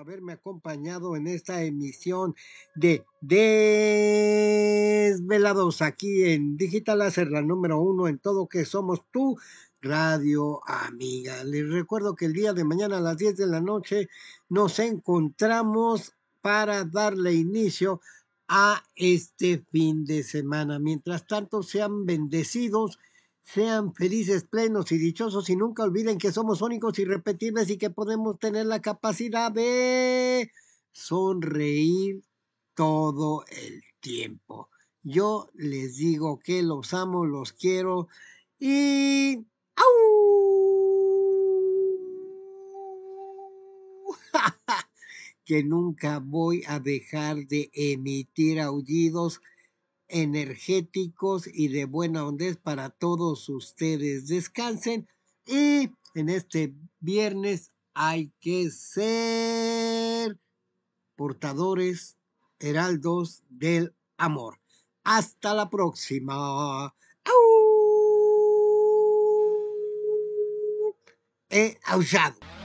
haberme acompañado en esta emisión de Desvelados aquí en Digital Láser, la número uno en todo que somos tu radio amiga. Les recuerdo que el día de mañana a las 10 de la noche nos encontramos para darle inicio a este fin de semana. Mientras tanto, sean bendecidos, sean felices, plenos y dichosos y nunca olviden que somos únicos, irrepetibles y que podemos tener la capacidad de sonreír todo el tiempo. Yo les digo que los amo, los quiero y que nunca voy a dejar de emitir aullidos energéticos y de buena hondez para todos ustedes. Descansen y en este viernes hay que ser portadores, heraldos del amor. Hasta la próxima. ¡Au! He aullado.